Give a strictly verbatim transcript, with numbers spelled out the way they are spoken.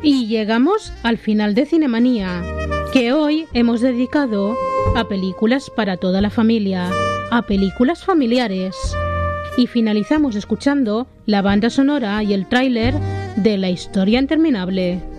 Y llegamos al final de Cinemanía, que hoy hemos dedicado a películas para toda la familia, a películas familiares. Y finalizamos escuchando la banda sonora y el tráiler de La historia interminable.